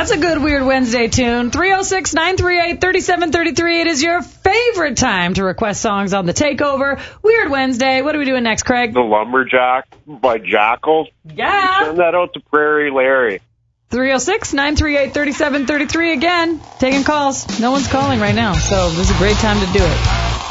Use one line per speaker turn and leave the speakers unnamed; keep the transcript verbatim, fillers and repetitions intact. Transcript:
That's a good Weird Wednesday tune. three oh six, nine three eight, three seven three three. It is your favorite time to request songs on the Takeover. Weird Wednesday. What are we doing next, Craig?
The Lumberjack by Jackal.
Yeah.
Send that out to Prairie Larry.
three oh six, nine three eight, three seven three three. Again, taking calls. No one's calling right now, so this is a great time to do it.